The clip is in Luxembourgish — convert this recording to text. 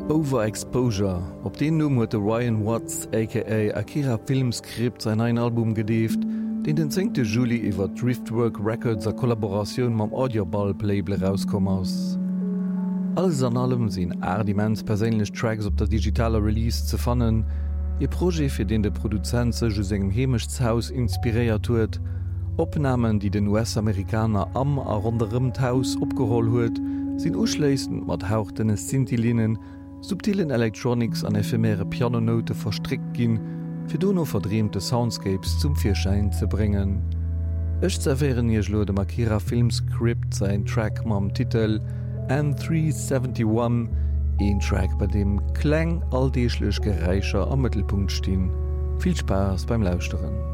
Overexposure. Op den Numm huet Ryan Watts aka Akira Filmskript sein ein Album gedeeft, den den 10. Juli iwwer Driftwork Records a Kollaboration mam Audioball-Label rauskom ass. Alles an allem sinn ardimens perélech Tracks op der digitaler Release ze fannen, e Projekt fir den de Produzent sech engem Hemechtshaus inspiréiert huet, Opnamen, die den US-Amerikaner am a runderem Haus opgeholl huet, sinn uschleissend mat hauchtene Sintillinen, subtilen Electronics an ephemere Pianonote verstrickt ginn, fir du no verdreemte Soundscapes zum Virschein ze bringen. Ech zerveieren jelo dem Akira Filmskript sein Track mam Titel N371, een Track bei dem Klang alldeeschlech Geräicher am Mittelpunkt stehen. Viel Spaß beim Lauschteren.